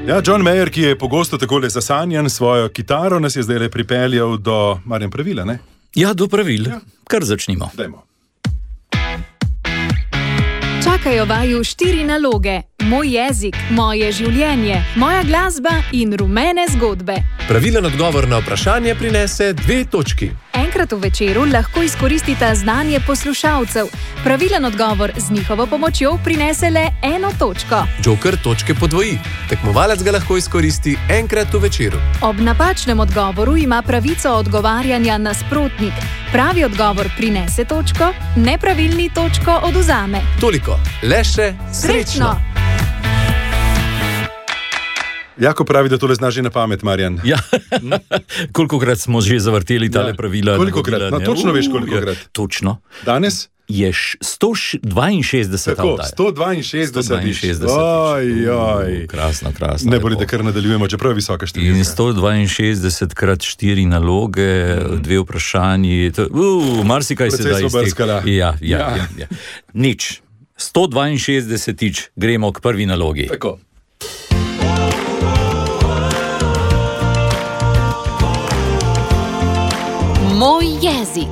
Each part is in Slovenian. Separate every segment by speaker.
Speaker 1: Ja, John Mayer, ki je pogosto takole zasanjan svojo kitaro, nas je zdaj pripeljal do Marjan pravila, ne?
Speaker 2: Ja, do pravil. Ja. Kar začnimo.
Speaker 1: Dajmo.
Speaker 3: Čakajo vaju 4 naloge. Moj jezik, moje življenje, moja glasba in rumene zgodbe.
Speaker 4: Pravilen odgovor na vprašanje prinese 2 točki.
Speaker 3: Enkrat v večeru lahko izkoristite znanje poslušalcev. Pravilen odgovor z njihovo pomočjo prinese le 1 točko.
Speaker 4: Joker točke podvoji. Tekmovalec ga lahko izkoristi enkrat v večeru.
Speaker 3: Ob napačnem odgovoru ima pravico odgovarjanja nasprotnik. Pravi odgovor prinese točko, nepravilni točko odvzame.
Speaker 4: Toliko. Le še srečno!
Speaker 1: Jako pravi, da tole znaš že na pamet, Marjan.
Speaker 2: Ja, kolikokrat smo že zavrteli tale pravila.
Speaker 1: Kolikokrat? No, točno veš, kolikokrat.
Speaker 2: Točno.
Speaker 1: Danes?
Speaker 2: Je 162.
Speaker 1: Tako, 162. Ojoj.
Speaker 2: Krasno.
Speaker 1: Ne boli, da kar nadaljujemo, čeprav je visoka številka.
Speaker 2: In 162 krat 4 naloge, 2 vprašanji. Marsikaj se da iz tega. Ja. Nič. 162. gremo k prvi nalogi.
Speaker 1: Tako.
Speaker 3: Moj jezik.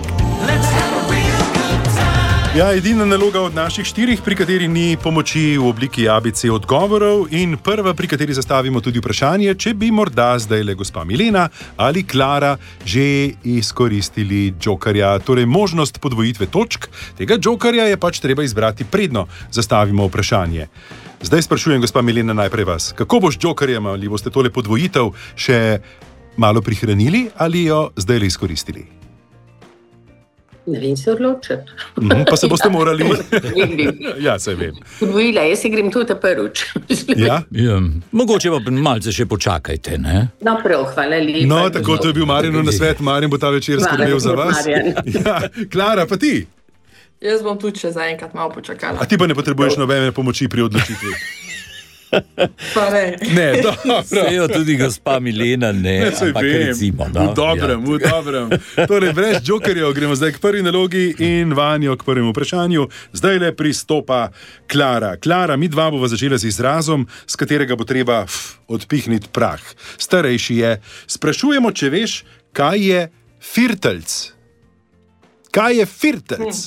Speaker 1: Ja, edina naloga od naših 4, pri kateri ni pomoči v obliki ABC odgovorov in prva, pri kateri zastavimo tudi vprašanje, če bi morda zdajle gospa Milena ali Klara že izkoristili jokerja, torej možnost podvojitve točk. Tega jokerja je pač treba izbrati predno zastavimo vprašanje. Zdaj sprašujem gospa Milena najprej vas, kako boš jokerjem, ali boste tole podvojitev še malo prihranili ali jo zdajle izkoristili?
Speaker 5: Ne vem se odločiti.
Speaker 1: Pa se boste morali. Ja, se vem.
Speaker 5: Podvojila, jaz se grem tudi prvič.
Speaker 1: Ja?
Speaker 2: Mogoče pa malce še počakajte, ne?
Speaker 5: No, prav, hvala lepa.
Speaker 1: No, tako to je bil Marjanov nasvet. Marjan bo ta večer skrbel za vas. Ja, Klara, pa ti?
Speaker 6: Jaz bom tudi še zaenkrat malo počakala.
Speaker 1: A ti pa ne potrebuješ nobene pomoči pri odločitvi?
Speaker 6: Pa ne.
Speaker 1: Ne, dobro.
Speaker 2: Sejo tudi gospa Milena, ne, ampak recimo.
Speaker 1: V dobrem. Torej, brez jokerjev gremo zdaj k prvi nalogi in vanjo k prvemu vprašanju. Zdaj le pristopa Klara. Klara, mi dva bova začela z izrazom, z katerega bo treba odpihniti prah. Starejši je. Sprašujemo, če veš, kaj je firtelc. Kaj je firtelc?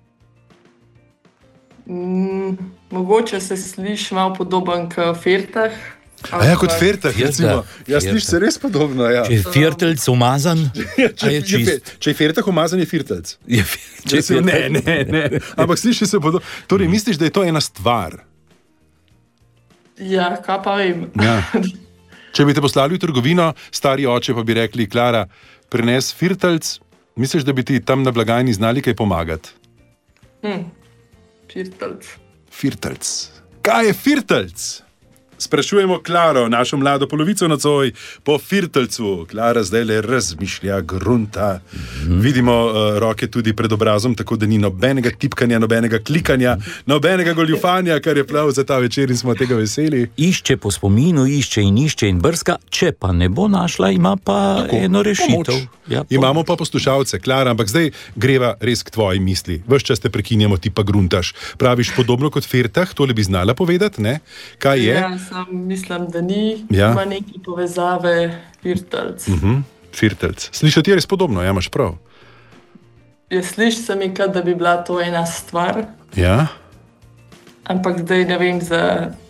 Speaker 6: Mogoče se sliši malo podoben k firtah.
Speaker 1: A ja, kot firtah, recimo. Ja, sliši se res podobno, ja.
Speaker 2: Če je firtelc umazan, a je čist.
Speaker 1: Če je firtah umazan, je firtelc.
Speaker 2: Ne.
Speaker 1: Ampak sliši se podobno. Torej, misliš, da je to ena stvar?
Speaker 6: Ja, kaj pa vem.
Speaker 1: Ja. Če bi te poslali v trgovino, stari oče pa bi rekli, Klara, prines firtelc, misliš, da bi ti tam na blagajni znali kaj pomagati? Firtelc. Kaj je firtelc? Sprašujemo Klaro, našo mlado polovico nocoj, po firtelcu. Klara zdaj le razmišlja, grunta. Vidimo roke tudi pred obrazom, tako da ni nobenega tipkanja, nobenega klikanja, nobenega goljufanja, kar je prav za ta večer in smo tega veseli.
Speaker 2: Išče po spominu, išče in brska, če pa ne bo našla, ima pa eno rešitev. Ja,
Speaker 1: imamo pa poslušalce, Klara, ampak zdaj greva res k tvoji misli. Ves čas te prekinjamo, ti pa gruntaš. Praviš podobno kot firtah, tole bi znala povedati, ne? Kaj je?
Speaker 6: Ja, mislim, da ni. Ima neke povezave firtelc.
Speaker 1: Firtelc. Slišati je res podobno, ja, imaš prav.
Speaker 6: Ja, sliši se mi, da bi bila to ena stvar.
Speaker 1: Ja?
Speaker 6: Ampak zdaj ne vem za